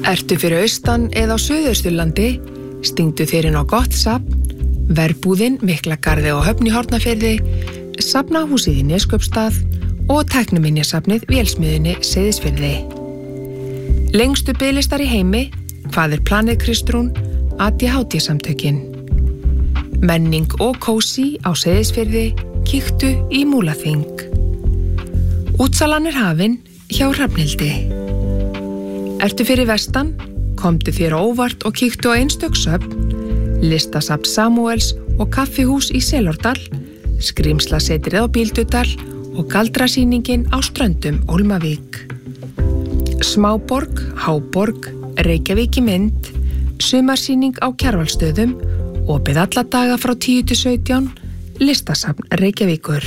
Ertu fyrir austan eða á Suðausturlandi, stingdu þér inn á gott safn, Verbúðin, Miklagarði og Höfn í Hornafirði, Safnahúsið í Neskaupstað og Tækniminjasafnið Vélsmiðjunni Seyðisfirði. Lengstu biðlistar í heimi, Hvað er planið Kristrún, ADHD-samtökin. Menning og kósí á Seyðisfirði, kíktu í Múlaþing. Útsalan er hafin hjá Hrafnhildi. Ertu fyrir vestan, komdu þér á óvart og kíktu á einstök söfn, Listasafn Samúels og kaffihús í Selárdal, Skrímslasetrið á Bíldudal og galdrasýningin á Ströndum Hólmavík. Smáborg, Háborg, Reykjavík í mynd, sumarsýning á Kjarvalsstöðum, opið alla daga frá 10 til 17, Listasafn Reykjavíkur.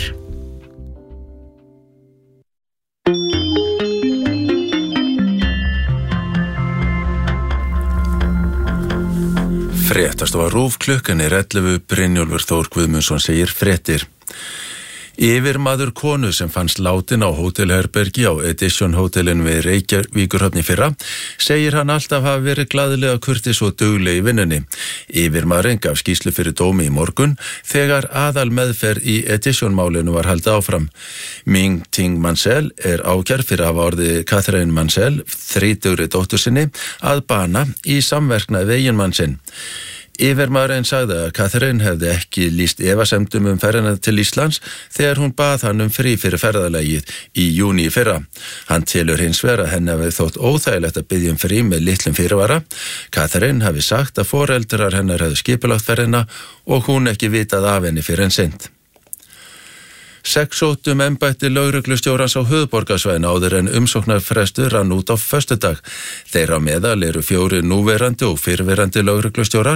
Fréttastofa RÚV, klukkan er 11, Brynjólfur Þór Guðmundsson segir fréttir. Yfirmaður konu sem fannst látin á hótelherbergi á Edition hótelin við Reykjavíkurhöfn í fyrra segir hann alltaf hafa verið glaðlega kurteis og dugleg í vinnunni. Yfirmaðurinn gaf skýrslu fyrir dómi í morgun þegar aðal meðferð í Edition málinu var haldið áfram. Ming Ting Mansell er ákærð fyrir að hafa orðið Catherine Mansell, 30 dóttur sinni, að bana í samverknað við eiginmann sinn. Yfirmaðurinn sagði að Catherine hefði ekki lýst efasemdum ferðina til Íslands þegar hún bað hann frí fyrir ferðalagið í júní í fyrra. Hann telur hins vegar að henni hafi þótt óþægilegt að biðja frí með litlum fyrirvara. Catherine hafi sagt að foreldrar hennar hefðu skipulagt ferðina og hún ekki vitað af henni fyrir en seint. 6 sóttu embætti lögreglustjórans á höfuðborgarsvæðinu áður en umsóknarfrestur rann út á föstudag. Þeirra á meðal eru 4 núverandi og fyrrverandi lögreglustjórar